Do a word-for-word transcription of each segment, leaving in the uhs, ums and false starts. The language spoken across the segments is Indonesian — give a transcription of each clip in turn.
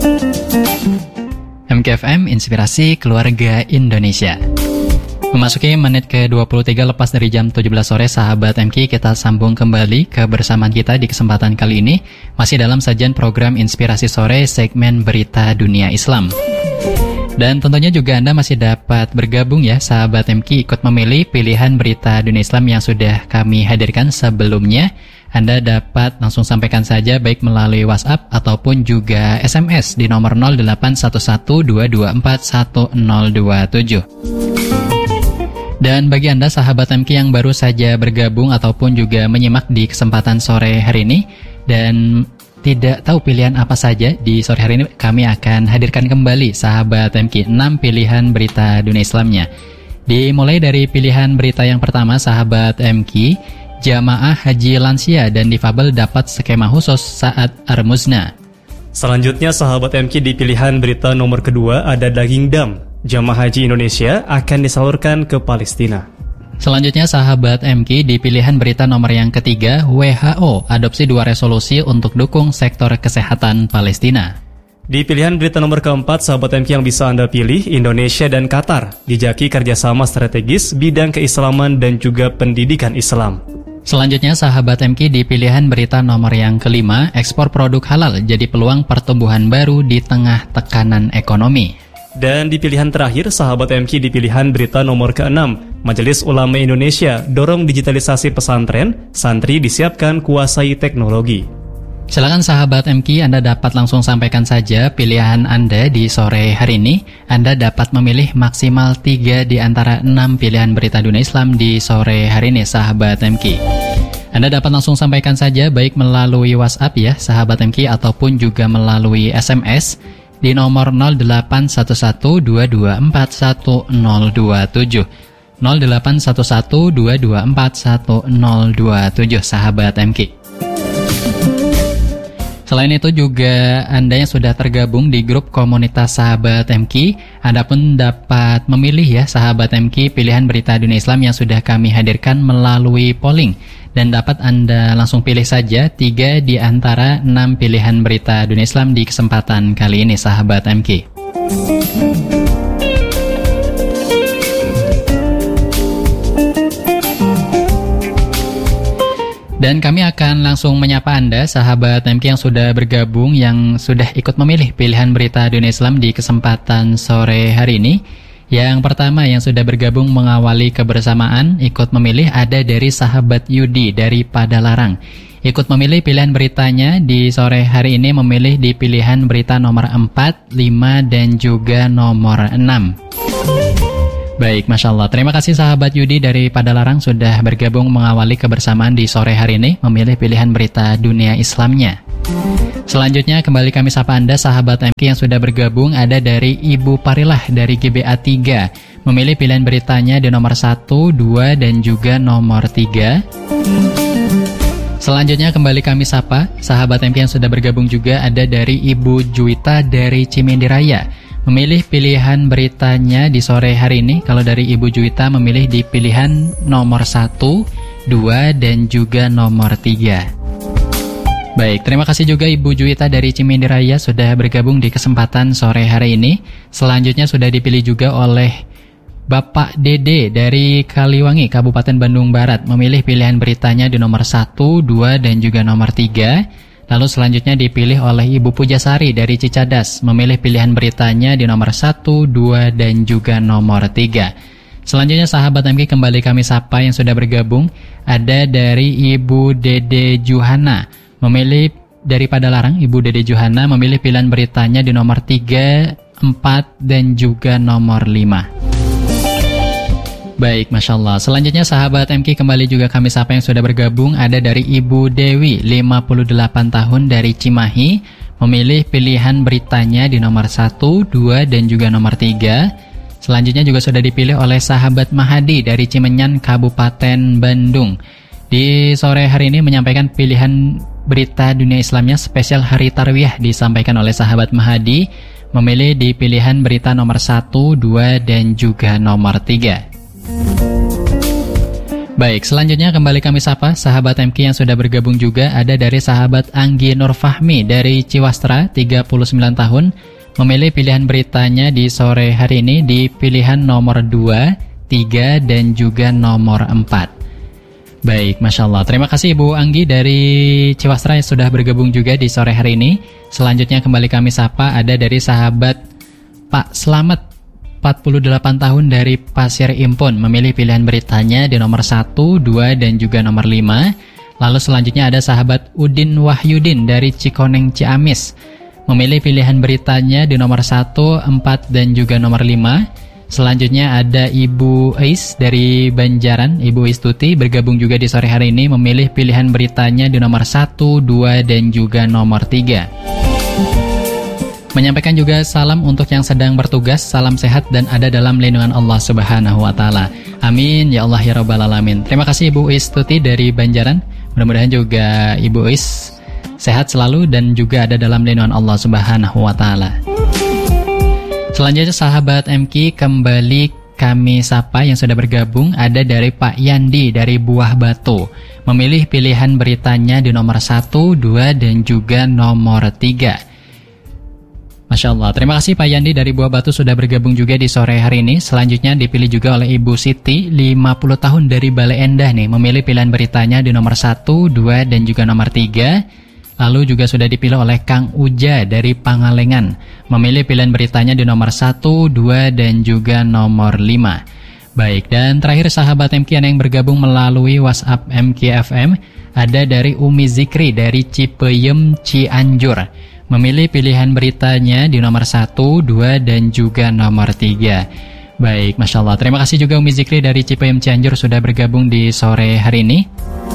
M K F M, Inspirasi Keluarga Indonesia. Memasuki menit ke dua puluh tiga lepas dari jam tujuh belas sore, sahabat M K, kita sambung kembali kebersamaan kita di kesempatan kali ini. Masih dalam sajian program Inspirasi Sore, segmen Berita Dunia Islam. Dan tentunya juga Anda masih dapat bergabung ya, sahabat M K, ikut memilih pilihan Berita Dunia Islam yang sudah kami hadirkan sebelumnya. Anda dapat langsung sampaikan saja baik melalui WhatsApp ataupun juga S M S di nomor nol delapan satu satu dua dua empat satu nol dua tujuh. Dan bagi Anda sahabat M K yang baru saja bergabung ataupun juga menyimak di kesempatan sore hari ini dan tidak tahu pilihan apa saja di sore hari ini, kami akan hadirkan kembali sahabat M K enam pilihan berita dunia Islamnya. Dimulai dari pilihan berita yang pertama, sahabat M K, jamaah haji lansia dan difabel dapat skema khusus saat Armuzna. Selanjutnya sahabat M K, di pilihan berita nomor kedua ada daging dam. Jamaah haji Indonesia akan disalurkan ke Palestina. Selanjutnya sahabat M K, di pilihan berita nomor yang ketiga, W H O adopsi dua resolusi untuk dukung sektor kesehatan Palestina. Di pilihan berita nomor keempat, sahabat M K, yang bisa Anda pilih, Indonesia dan Qatar dijaki kerjasama strategis bidang keislaman dan juga pendidikan Islam. Selanjutnya sahabat M K, di pilihan berita nomor yang kelima, ekspor produk halal jadi peluang pertumbuhan baru di tengah tekanan ekonomi. Dan di pilihan terakhir, sahabat M K, di pilihan berita nomor keenam, Majelis Ulama Indonesia dorong digitalisasi pesantren, santri disiapkan kuasai teknologi. Silakan sahabat M K, Anda dapat langsung sampaikan saja pilihan Anda di sore hari ini. Anda dapat memilih maksimal tiga di antara enam pilihan berita dunia Islam di sore hari ini, sahabat M K. Anda dapat langsung sampaikan saja baik melalui WhatsApp ya, sahabat M K, ataupun juga melalui S M S di nomor nol delapan satu satu dua dua empat satu nol dua tujuh. nol delapan satu satu dua dua empat satu nol dua tujuh, sahabat M K. Selain itu juga Anda yang sudah tergabung di grup komunitas sahabat M K, Anda pun dapat memilih ya, sahabat M K, pilihan berita dunia Islam yang sudah kami hadirkan melalui polling. Dan dapat Anda langsung pilih saja tiga di antara enam pilihan berita dunia Islam di kesempatan kali ini, sahabat M K. Dan kami akan langsung menyapa Anda, sahabat M K yang sudah bergabung, yang sudah ikut memilih pilihan berita dunia Islam di kesempatan sore hari ini. Yang pertama yang sudah bergabung mengawali kebersamaan, ikut memilih ada dari sahabat Yudi dari Padalarang. Ikut memilih pilihan beritanya di sore hari ini, memilih di pilihan berita nomor empat, lima, dan juga nomor enam. Baik, Masya Allah. Terima kasih sahabat Yudi dari Padalarang sudah bergabung mengawali kebersamaan di sore hari ini, memilih pilihan berita dunia Islamnya. Selanjutnya kembali kami sapa Anda sahabat M K yang sudah bergabung, ada dari Ibu Parilah dari G B A tiga, memilih pilihan beritanya di nomor satu, dua, dan juga nomor tiga. Selanjutnya kembali kami sapa sahabat M K yang sudah bergabung juga, ada dari Ibu Juwita dari Cimindi Raya, memilih pilihan beritanya di sore hari ini. Kalau dari Ibu Juwita memilih di pilihan nomor satu, dua, dan juga nomor tiga. Baik, terima kasih juga Ibu Juwita dari Cimindi Raya sudah bergabung di kesempatan sore hari ini. Selanjutnya sudah dipilih juga oleh Bapak Dede dari Kaliwangi, Kabupaten Bandung Barat, memilih pilihan beritanya di nomor satu, dua, dan juga nomor tiga. Lalu selanjutnya dipilih oleh Ibu Pujasari dari Cicadas, memilih pilihan beritanya di nomor satu, dua, dan juga nomor tiga. Selanjutnya sahabat M K kembali kami sapa yang sudah bergabung, ada dari Ibu Dede Juhana, memilih dari Padalarang. Ibu Dede Juhana memilih pilihan beritanya di nomor tiga, empat, dan juga nomor lima. Baik, Masya Allah. Selanjutnya sahabat M K kembali juga kami sapa yang sudah bergabung, ada dari Ibu Dewi, lima puluh delapan tahun dari Cimahi, memilih pilihan beritanya di nomor satu, dua, dan juga nomor tiga. Selanjutnya juga sudah dipilih oleh sahabat Mahadi dari Cimenyan, Kabupaten Bandung. Di sore hari ini menyampaikan pilihan berita dunia Islamnya spesial Hari Tarwiyah disampaikan oleh sahabat Mahadi, memilih di pilihan berita nomor satu, dua, dan juga nomor tiga. Baik, selanjutnya kembali kami sapa sahabat M K yang sudah bergabung juga. Ada dari sahabat Anggi Nur Fahmi dari Ciwastra, tiga puluh sembilan tahun, memilih pilihan beritanya di sore hari ini di pilihan nomor dua, tiga, dan juga nomor empat. Baik, Masya Allah. Terima kasih Ibu Anggi dari Ciwastra yang sudah bergabung juga di sore hari ini. Selanjutnya kembali kami sapa ada dari sahabat Pak Slamet, empat puluh delapan tahun dari Pasir Impun, memilih pilihan beritanya di nomor satu, dua, dan juga nomor lima. Lalu selanjutnya ada sahabat Udin Wahyudin dari Cikoneng Ciamis, memilih pilihan beritanya di nomor satu, empat, dan juga nomor lima. Selanjutnya ada Ibu Ais dari Banjaran, Ibu Istuti bergabung juga di sore hari ini, memilih pilihan beritanya di nomor satu, dua, dan juga nomor tiga. Menyampaikan juga salam untuk yang sedang bertugas, salam sehat dan ada dalam lindungan Allah Subhanahu wa taala. Amin ya Allah ya rabbal alamin. Terima kasih Ibu Istuti dari Banjaran. Mudah-mudahan juga Ibu Is sehat selalu dan juga ada dalam lindungan Allah Subhanahu wa taala. Selanjutnya sahabat M K kembali kami sapa yang sudah bergabung. Ada dari Pak Yandi dari Buah Batu, memilih pilihan beritanya di nomor satu, dua, dan juga nomor tiga. Masya Allah, terima kasih Pak Yandi dari Buah Batu sudah bergabung juga di sore hari ini. Selanjutnya dipilih juga oleh Ibu Siti, lima puluh tahun dari Bale Endah nih, memilih pilihan beritanya di nomor satu, dua, dan juga nomor tiga. Lalu juga sudah dipilih oleh Kang Uja dari Pangalengan, memilih pilihan beritanya di nomor satu, dua, dan juga nomor lima. Baik, dan terakhir sahabat M K yang bergabung melalui WhatsApp M K F M, ada dari Umi Zikri dari Cipeyem Cianjur, memilih pilihan beritanya di nomor satu, dua, dan juga nomor tiga. Baik, Masya Allah. Terima kasih juga Umi Zikri dari Cipeyem Cianjur sudah bergabung di sore hari ini.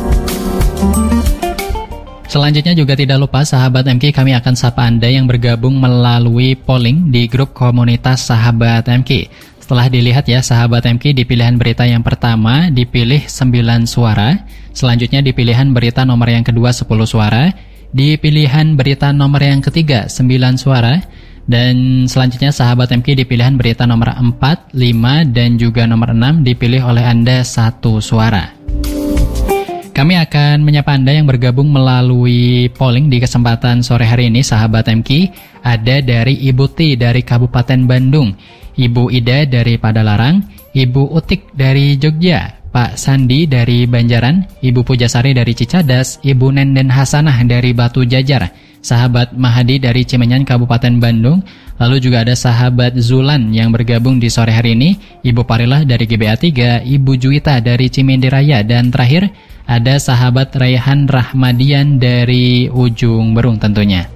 Selanjutnya juga tidak lupa sahabat M K, kami akan sapa Anda yang bergabung melalui polling di grup komunitas sahabat M K. Setelah dilihat ya sahabat M K, di pilihan berita yang pertama dipilih sembilan suara, selanjutnya di pilihan berita nomor yang kedua sepuluh suara, di pilihan berita nomor yang ketiga sembilan suara, dan selanjutnya sahabat M K di pilihan berita nomor empat, lima, dan juga nomor enam dipilih oleh Anda satu suara. Kami akan menyapa Anda yang bergabung melalui polling di kesempatan sore hari ini sahabat M K. Ada dari Ibu T dari Kabupaten Bandung, Ibu Ida dari Padalarang, Ibu Utik dari Jogja, Pak Sandi dari Banjaran, Ibu Pujasari dari Cicadas, Ibu Nenden Hasanah dari Batu Jajar, sahabat Mahadi dari Cimenyan Kabupaten Bandung, lalu juga ada sahabat Zulan yang bergabung di sore hari ini, Ibu Parilah dari G B A tiga, Ibu Juwita dari Cimindi Raya, dan terakhir ada sahabat Raihan Rahmadian dari Ujung Berung tentunya.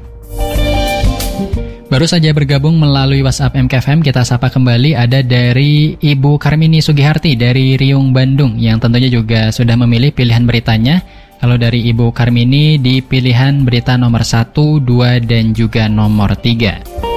Baru saja bergabung melalui WhatsApp M K F M, kita sapa kembali ada dari Ibu Karmini Sugiharti dari Riung Bandung yang tentunya juga sudah memilih pilihan beritanya. Kalau dari Ibu Karmini di pilihan berita nomor satu, dua, dan juga nomor tiga.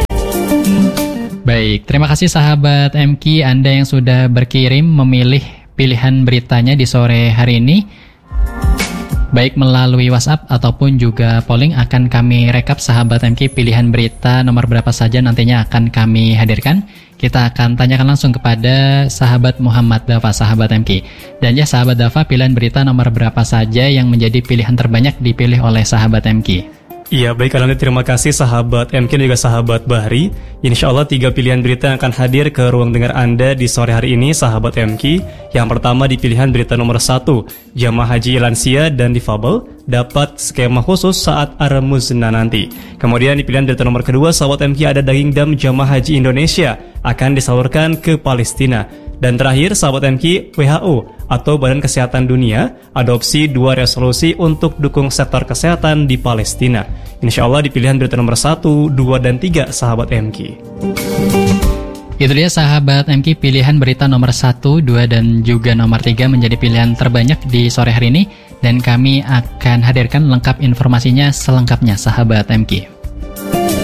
Baik, terima kasih sahabat M K Anda yang sudah berkirim memilih pilihan beritanya di sore hari ini. Baik melalui WhatsApp ataupun juga polling akan kami rekap sahabat M K pilihan berita nomor berapa saja nantinya akan kami hadirkan. Kita akan tanyakan langsung kepada sahabat Muhammad Dafa, sahabat M K. Dan ya sahabat Dafa, pilihan berita nomor berapa saja yang menjadi pilihan terbanyak dipilih oleh sahabat M K? Iya, baik, Alhamdulillah, terima kasih sahabat M K dan juga sahabat Bahri. Insya Allah tiga pilihan berita yang akan hadir ke ruang dengar Anda di sore hari ini sahabat M K. Yang pertama di pilihan berita nomor satu, jamaah haji lansia dan difabel dapat skema khusus saat Ar-Muzna nanti. Kemudian di pilihan berita nomor kedua sahabat M K ada daging dam jamaah haji Indonesia akan disalurkan ke Palestina. Dan terakhir sahabat M K, W H O atau Badan Kesehatan Dunia adopsi dua resolusi untuk dukung sektor kesehatan di Palestina. Insya Allah di pilihan berita nomor satu, dua, dan tiga sahabat M K. Itu dia sahabat M K, pilihan berita nomor satu, dua, dan juga nomor tiga menjadi pilihan terbanyak di sore hari ini. Dan kami akan hadirkan lengkap informasinya selengkapnya sahabat M K.